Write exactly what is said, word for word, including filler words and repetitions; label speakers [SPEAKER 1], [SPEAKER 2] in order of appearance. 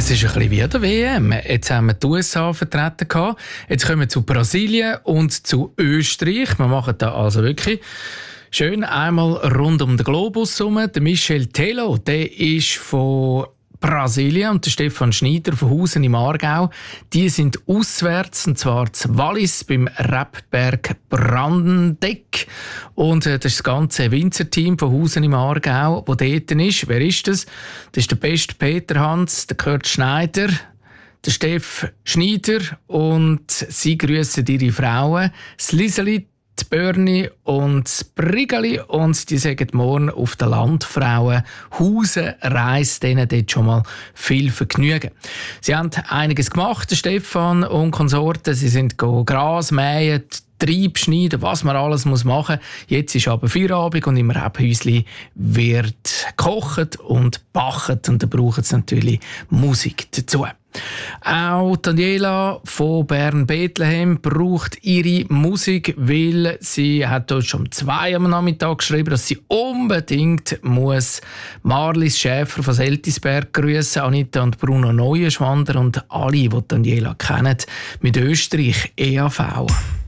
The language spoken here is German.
[SPEAKER 1] Es ist ein bisschen wie an der W M. Jetzt haben wir die U S A vertreten gehabt. Jetzt kommen wir zu Brasilien und zu Österreich. Wir machen da also wirklich schön einmal rund um den Globus herum. Der Michel Tello, der ist von Brasilien, und der Stefan Schneider von Hausen im Aargau. Die sind auswärts, und zwar zu Wallis beim Rebberg Brandendeck. Und äh, das ist das ganze Winzerteam von Hausen im Aargau, das dort ist. Wer ist das? Das ist der beste Peter Hans, der Kurt Schneider, der Steff Schneider, und sie grüssen ihre Frauen, das Liseli, die Börni und das Brigali, und die sagen morgen auf der Landfrauen Hausen reist denen dort schon mal viel Vergnügen. Sie haben einiges gemacht, der Stefan und Konsorten. Sie sind Gras mähen, Trieb schneiden, was man alles machen muss. Jetzt ist aber Feierabend und im Rebhäusli wird gekocht und gebacken, und da brauchen sie natürlich Musik dazu. Auch Daniela von Bern-Bethlehem braucht ihre Musik, weil sie hat dort schon um zwei am Nachmittag geschrieben, dass sie unbedingt muss Marlies Schäfer von Seltisberg grüßen, Anita und Bruno Neuenschwander und alle, die Daniela kennen, mit Österreich E A V.